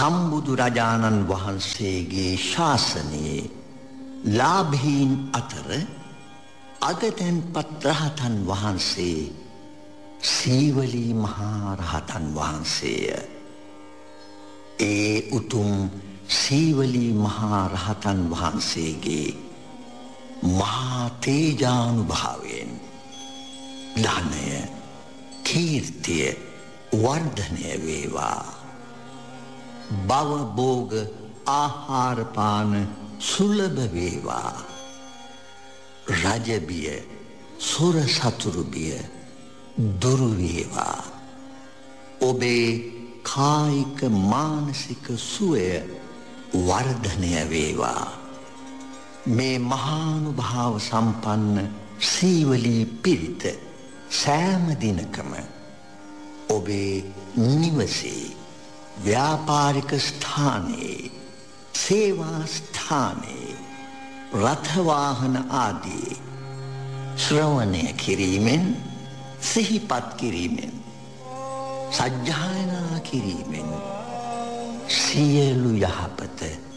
සම්බුදුරජාණන් වහන්සේගේ ශාසනයේ ලාභීන් අතර අගතැන්පත් රහතන් වහන්සේ සීවලී මහා රහතන් වහන්සේය. ඒ උතුම් සීවලී මහා රහතන් වහන්සේගේ මහා තේජානුභාවයෙන් ධනය කීර්තිය වර්ධනය වේවා. භවභෝග ආහාරපාන සුලභ වේවා. රජබිය සුර සතුරුබිය දුරු වේවා. ඔබේ කායික මානසික සුවය වර්ධනය වේවා. මේ මහානුභාව සම්පන්න සීවලී පිරිත සෑම දිනකම ඔබේ නිවසේ ව්‍යාපාරික ස්ථානයේ සේවා ස්ථානයේ රථවාහන ආදී ශ්‍රවණය කිරීමෙන් සිහිපත් කිරීමෙන් සජ්ජායනා කිරීමෙන් සියලු යහපත